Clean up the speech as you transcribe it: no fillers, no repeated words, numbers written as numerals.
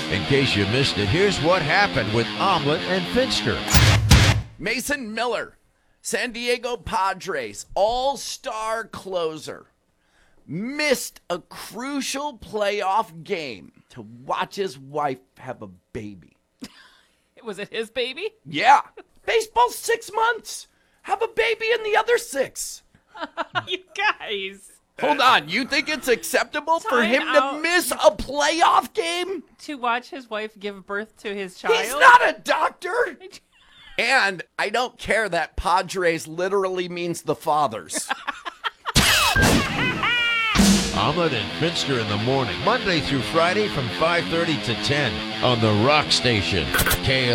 In case you missed it, here's what happened with Omelet and Finster. Mason Miller, San Diego Padres all-star closer, missed a crucial playoff game to watch his wife have a baby. Was it his baby? Yeah. Baseball's 6 months. Have a baby in the other 6. You guys. Hold on. You think it's acceptable for Time him out. to miss a playoff game? To watch his wife give birth to his child? He's not a doctor. And I don't care that Padres literally means the fathers. Omelet and Finster in the morning, Monday through Friday from 5:30 to 10 on the Rock Station.